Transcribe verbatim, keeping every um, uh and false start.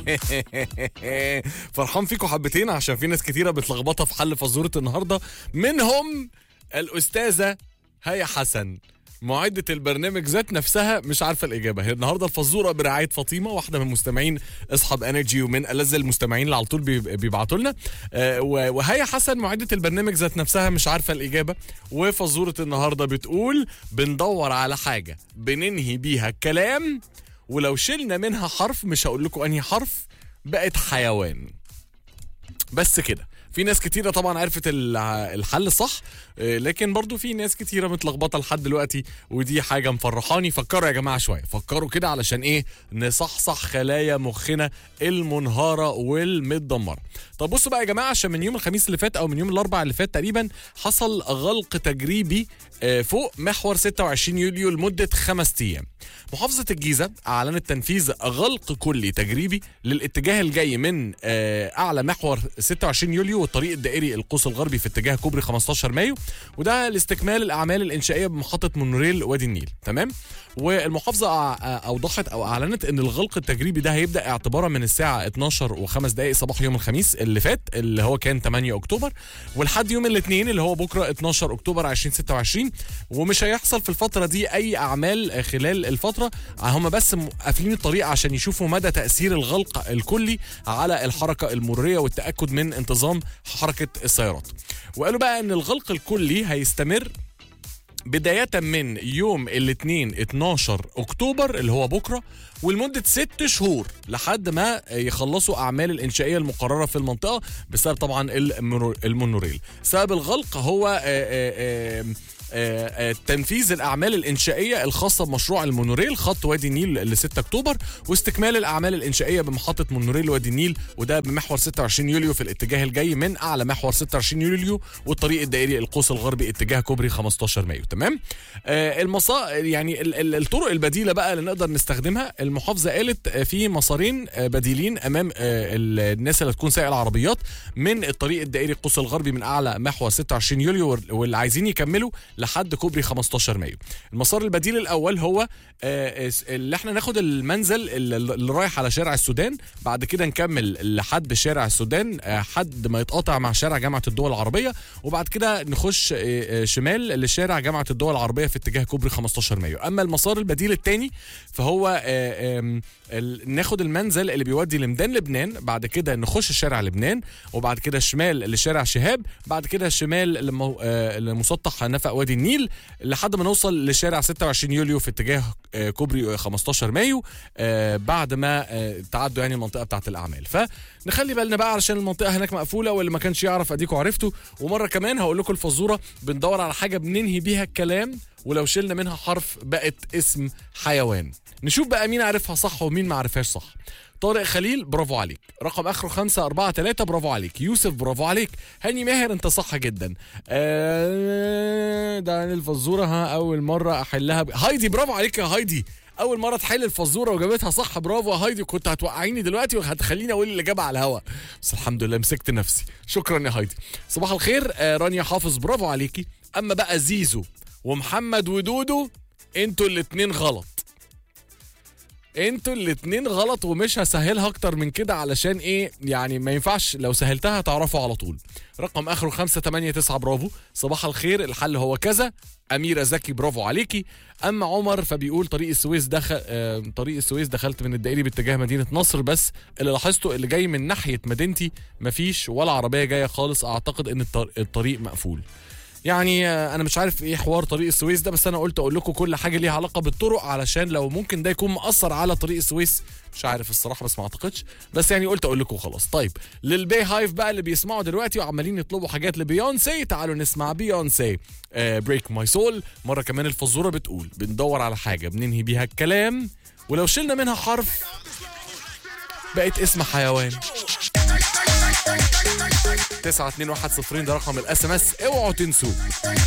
فرحان فيكم حبتين عشان في ناس كتيرة بتلخبطها في حل فزورة النهاردة، منهم الأستاذة هيا حسن معدة البرنامج ذات نفسها مش عارفة الإجابة. هي النهاردة الفزورة برعاية فاطمة، واحدة من مستمعين أصحاب انرجي ومن ألذ المستمعين اللي على طول بيبعتوا لنا. آه وهيا حسن معدة البرنامج ذات نفسها مش عارفة الإجابة. وفزورة النهاردة بتقول بندور على حاجة بننهي بيها الكلام، ولو شلنا منها حرف، مش هقول لكم أنهي حرف، بقت حيوان. بس كده. في ناس كتيرة طبعا عرفت الحل صح، لكن برضو في ناس كتيرة متلخبطة لحد دلوقتي، ودي حاجة مفرحاني. فكروا يا جماعة شوية، فكروا كده علشان ايه نصحصح خلايا مخنا المنهارة والمتدمرة. طب بصوا بقى يا جماعة، عشان من يوم الخميس اللي فات او من يوم الاربعاء اللي فات تقريبا حصل غلق تجريبي فوق محور ستة وعشرين يوليو لمدة خمس ايام. محافظة الجيزة اعلنت تنفيذ غلق كلي تجريبي للاتجاه الجاي من اعلى محور ستة وعشرين يوليو والطريق الدائري القوس الغربي في اتجاه كوبري خمستاشر مايو، وده لاستكمال الاعمال الانشائيه بمحطه مونوريل وادي النيل. تمام. والمحافظه اوضحت او اعلنت ان الغلق التجريبي ده هيبدا اعتبارا من الساعه اتناشر وخمس دقائق صباح يوم الخميس اللي فات اللي هو كان تمانية اكتوبر، ولحد يوم الاثنين اللي هو بكره اتناشر اكتوبر ألفين وستة وعشرين. ومش هيحصل في الفتره دي اي اعمال خلال الفتره، هم بس قافلين الطريق عشان يشوفوا مدى تاثير الغلق الكلي على الحركه المروريه والتاكد من انتظام حركه السيارات. وقالوا بقى ان الغلق الكلي هيستمر بداية من يوم الاثنين اتناشر اكتوبر اللي هو بكرة، ولمدة ست شهور لحد ما يخلصوا اعمال الانشائية المقررة في المنطقة بسبب طبعا المونوريل. سبب الغلق هو آآ آآ آآ تنفيذ الاعمال الانشائيه الخاصه بمشروع المونوريل خط وادي النيل ل ستة اكتوبر، واستكمال الاعمال الانشائيه بمحطه مونوريل وادي النيل، وده بمحور ستة وعشرين يوليو في الاتجاه الجاي من اعلى محور ستة وعشرين يوليو والطريق الدائري القوس الغربي اتجاه كوبري خمستاشر مايو. تمام. آه المصا يعني ال ال الطرق البديله بقى اللي نقدر نستخدمها، المحافظه قالت في مسارين بديلين امام آه الناس اللي تكون سائق العربيات من الطريق الدائري القوس الغربي من اعلى محور ستة وعشرين يوليو واللي عايزين يكملوا لحد كوبري خمستاشر مايو. المسار البديل الاول هو اللي احنا ناخد المنزل اللي رايح على شارع السودان، بعد كده نكمل لحد شارع السودان حد ما يتقاطع مع شارع جامعة الدول العربية، وبعد كده نخش شمال لشارع جامعة الدول العربية في اتجاه كوبري خمستاشر مايو. اما المسار البديل الثاني فهو ناخد المنزل اللي بيودي لميدان لبنان، بعد كده نخش شارع لبنان، وبعد كده شمال لشارع شهاب، بعد كده شمال لمسطح نفق وادي النيل لحد ما نوصل لشارع ستة وعشرين يوليو في اتجاه كوبري خمستاشر مايو بعد ما تعدوا يعني المنطقه بتاعه الاعمال. فنخلي بالنا بقى علشان المنطقه هناك مقفوله، واللي ما كانش يعرف اديكوا عرفتوا. ومره كمان هقول لكم الفزوره بندور على حاجه بننهي بيها الكلام، ولو شلنا منها حرف بقت اسم حيوان. نشوف بقى مين عارفها صح ومين ما عرفهاش صح. طارق خليل برافو عليك، رقم اخره خمسة أربعة تلاتة برافو عليك، يوسف برافو عليك، هاني ماهر انت صح جدا. آه ده الفزوره ها اول مره احلها ب... هايدي برافو عليك يا هايدي، اول مره تحل الفزوره وجابتها صح، برافو يا هايدي. كنت هتوقعيني دلوقتي وهتخليني اقول الاجابه على الهوا، بس الحمد لله مسكت نفسي. شكرا يا هايدي. صباح الخير. آه رانيا حافظ برافو عليكي. اما بقى زيزو ومحمد ودودو انتوا الاتنين غلط، انتوا الاتنين غلط، ومش هسهلها اكتر من كده علشان ايه يعني ما ينفعش، لو سهلتها تعرفوا على طول. رقم اخره خمسة تمانية تسعة برافو. صباح الخير، الحل هو كذا. أميرة زكي برافو عليكي. أما عمر فبيقول طريق السويس دخل آه طريق السويس دخلت من الدائري باتجاه مدينة نصر، بس اللي لاحظته اللي جاي من ناحية مدينتي مفيش ولا عربية جاية خالص، أعتقد إن الطريق مقفول. يعني انا مش عارف ايه حوار طريق السويس ده، بس انا قلت اقول لكم كل حاجه ليها علاقه بالطرق علشان لو ممكن ده يكون مأثر على طريق السويس، مش عارف الصراحه بس ما اعتقدش، بس يعني قلت اقول لكم خلاص. طيب للبي هايف بقى اللي بيسمعوا دلوقتي وعمالين يطلبوا حاجات لبيونسي، تعالوا نسمع بيونسي بريك ماي سول. مره كمان الفزوره بتقول بندور على حاجه بننهي بيها الكلام، ولو شلنا منها حرف بقت اسم حيوان. تسعة اتنين واحد صفرين ده رقم الاس ام اس، اوعوا تنسوا.